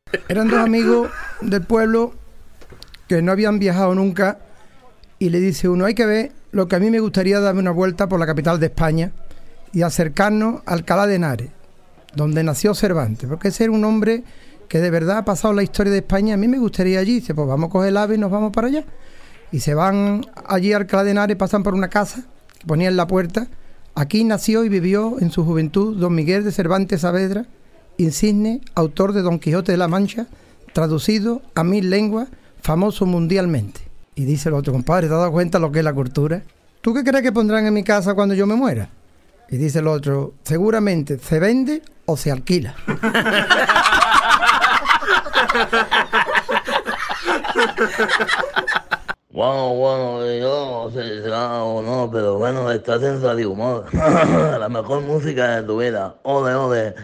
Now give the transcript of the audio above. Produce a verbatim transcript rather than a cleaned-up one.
Eran dos amigos del pueblo que no habían viajado nunca y le dice uno, hay que ver lo que a mí me gustaría darme una vuelta por la capital de España y acercarnos a Alcalá de Henares, donde nació Cervantes, porque ese era un hombre que de verdad ha pasado la historia de España. A mí me gustaría allí. Dice, pues vamos a coger el ave y nos vamos para allá. Y se van allí a Alcalá de Henares, pasan por una casa que ponía en la puerta: aquí nació y vivió en su juventud don Miguel de Cervantes Saavedra, insigne autor de Don Quijote de la Mancha, traducido a mil lenguas, famoso mundialmente. Y dice el otro, compadre, ¿te has dado cuenta lo que es la cultura? ¿Tú qué crees que pondrán en mi casa cuando yo me muera? Y dice el otro, seguramente se vende o se alquila. Bueno, bueno, yo no sé si será o no, pero bueno, estás en Radio Humor. La mejor música de tu vida. Ole, ole.